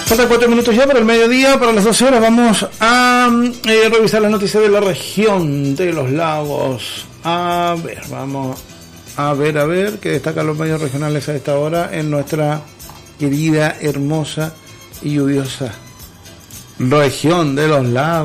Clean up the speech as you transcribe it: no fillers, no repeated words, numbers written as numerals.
Faltan 4 minutos ya para el mediodía, para las 12 horas. Vamos a revisar las noticias de la región de los lagos. A ver, vamos a ver qué destacan los medios regionales a esta hora en nuestra querida, hermosa y lluviosa región de los lagos.